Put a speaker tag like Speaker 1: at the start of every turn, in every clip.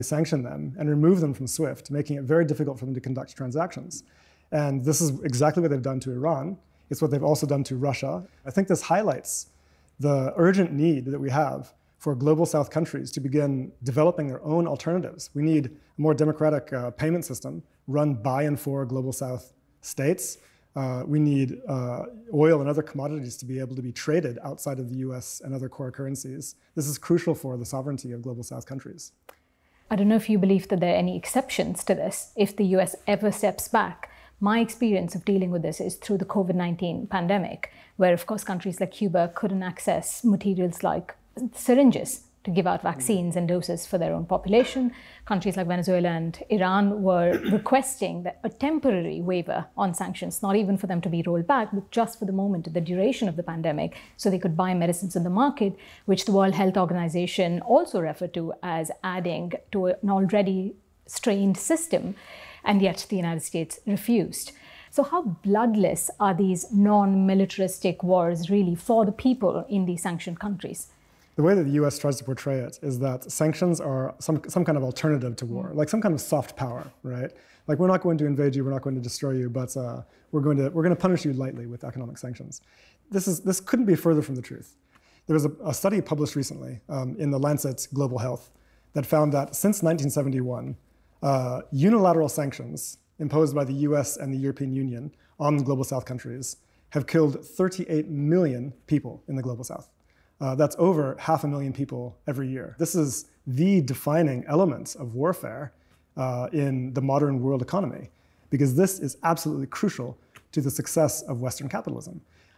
Speaker 1: sanction them and remove them from SWIFT, making it very difficult for them to conduct transactions. And this is exactly what they've done to Iran. It's what they've also done to Russia. I think this highlights the urgent need that we have for global South countries to begin developing their own alternatives. We need a more democratic payment system run by and for global South states. We need oil and other commodities to be able to be traded outside of the US and other core currencies. This is crucial for the sovereignty of global South countries.
Speaker 2: I don't know if you believe that there are any exceptions to this if the US ever steps back. My experience of dealing with this is through the COVID-19 pandemic, where of course countries like Cuba couldn't access materials like syringes to give out vaccines and doses for their own population. Countries like Venezuela and Iran were requesting a temporary waiver on sanctions, not even for them to be rolled back, but just for the moment, the duration of the pandemic, so they could buy medicines in the market, which the World Health Organization also referred to as adding to an already strained system. And yet the United States refused. So how bloodless are these non-militaristic wars really for the people in these sanctioned countries?
Speaker 1: The way that the US tries to portray it is that sanctions are some kind of alternative to war, like some kind of soft power, right? Like, we're not going to invade you, we're not going to destroy you, but we're going to punish you lightly with economic sanctions. This couldn't be further from the truth. There was a study published recently in the Lancet Global Health that found that since 1971, unilateral sanctions imposed by the US and the European Union on the global South countries have killed 38 million people in the global South. That's over 500,000 people every year. This is the defining element of warfare in the modern world economy, because this is absolutely crucial to the success of Western capitalism.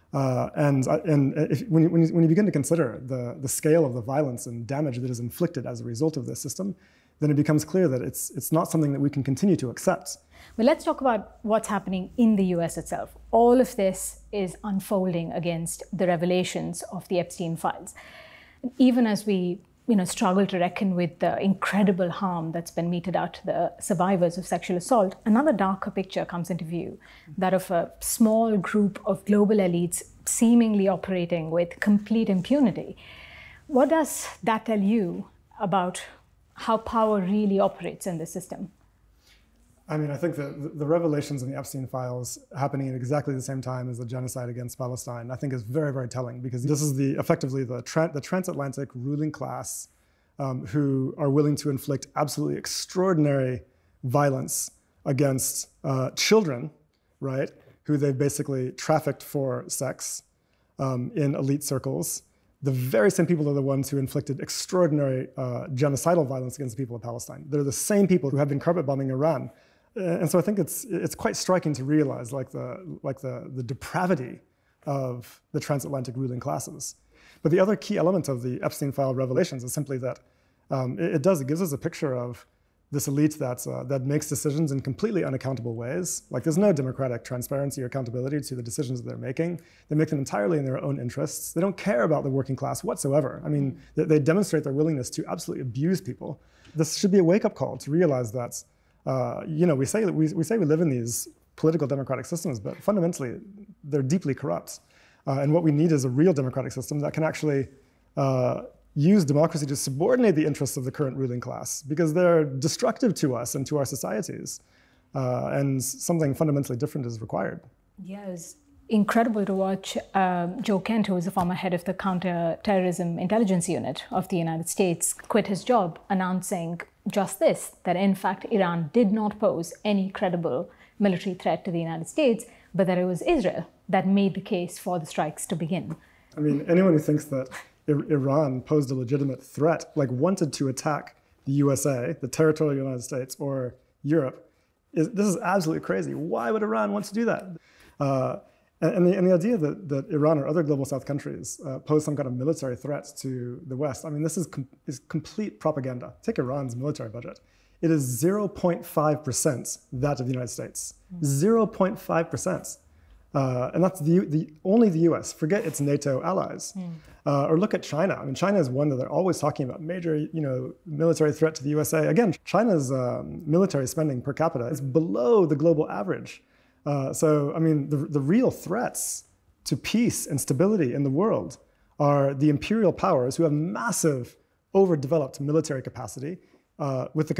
Speaker 1: When you begin to consider the scale of the violence and damage that is inflicted as a result of this system, then it becomes clear that it's not something that we can continue to accept.
Speaker 2: But let's talk about what's happening in the US itself. All of this is unfolding against the revelations of the Epstein files. Even as we struggle to reckon with the incredible harm that's been meted out to the survivors of sexual assault, another darker picture comes into view, that of a small group of global elites seemingly operating with complete impunity. What does that tell you about how power really operates in the system?
Speaker 1: I mean, I think that the revelations in the Epstein files happening at exactly the same time as the genocide against Palestine, I think is very, very telling, because this is effectively the transatlantic ruling class who are willing to inflict absolutely extraordinary violence against children, right, who they've basically trafficked for sex in elite circles. The very same people are the ones who inflicted extraordinary genocidal violence against the people of Palestine. They're the same people who have been carpet bombing Iran. And so I think it's quite striking to realize the depravity of the transatlantic ruling classes. But the other key element of the Epstein file revelations is simply that it gives us a picture of this elite that makes decisions in completely unaccountable ways. Like, there's no democratic transparency or accountability to the decisions that they're making. They make them entirely in their own interests. They don't care about the working class whatsoever. I mean, they demonstrate their willingness to absolutely abuse people. This should be a wake-up call to realize that, we say we live in these political democratic systems, but fundamentally, they're deeply corrupt. And what we need is a real democratic system that can actually use democracy to subordinate the interests of the current ruling class, because they're destructive to us and to our societies. And something fundamentally different is required.
Speaker 2: Yeah, it was incredible to watch Joe Kent, who was the former head of the Counterterrorism Intelligence Unit of the United States, quit his job, announcing just this, that in fact Iran did not pose any credible military threat to the United States, but that it was Israel that made the case for the strikes to begin.
Speaker 1: I mean, anyone who thinks that Iran posed a legitimate threat, like wanted to attack the USA, the territorial United States, or Europe, this is absolutely crazy. Why would Iran want to do that? And the idea that Iran or other global South countries pose some kind of military threat to the West, I mean, this is complete propaganda. Take Iran's military budget. It is 0.5% that of the United States. 0.5%. And that's only the US. Forget its NATO allies. Or look at China. I mean, China is one that they're always talking about, major military threat to the USA. Again, China's military spending per capita is below the global average. So, I mean, the real threats to peace and stability in the world are the imperial powers who have massive, overdeveloped military capacity with the